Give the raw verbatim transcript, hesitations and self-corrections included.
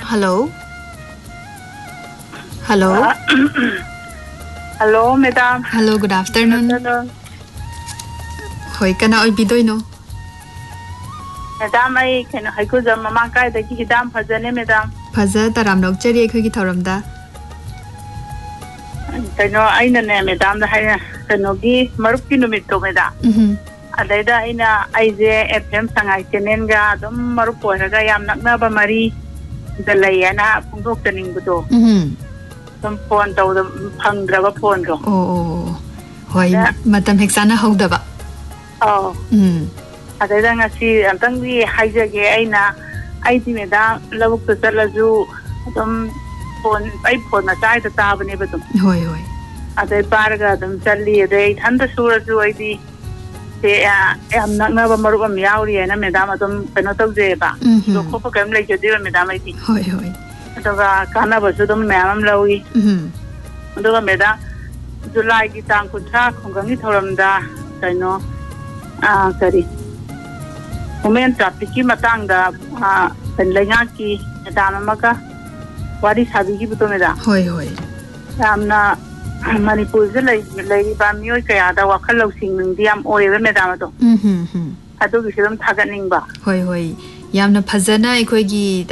Hello. Hello. Uh, hello, madam. Hello, good afternoon. Good afternoon. Hoy, kana oy bidoy no? Madam, I can I could a mama guy that he dam for the name, madam. Faza taram nok chari ekhogi thoramda. I know I know, madam, the higher Kanogi, Maruki Numito, madam. Mhm. Ada ina Aize F M Sangai Kenenga, Dom Marupo, Ragayam Naknaba Marie, the Layana, Pungoktaning Budo. Mhm. Some phone to the Pangrava Pongo. Oh, hoy, matam heksana hogdaba. Oh. Mhm. Ada nga si antang di haijage ay na ay di madam lawak to salazu dum phone ay phone na chai ta ta bane ba dum Hoy hoy. Ada parga dum challi de thanda surazu ay di te am nakna ba maru am yauri na madam dum peno to je ba so ko pa kam lai jodi ba madam ay di Hoy hoy. Daga kana ba su dum mam lawi Mhm. daga madam July gi tang kuncha khongang ni thoram da kaino ah kari Women traffic matang da pen lengaki dana maka wari sabi ki buto meda Hoy hoy. amna Manipur je lai lai ba mioi kaya da wakal lo sing ning diam oi be meda ma to Mhm. adu gi sidam thagat ning ba Hoy hoy. Yamna phajana ekhogi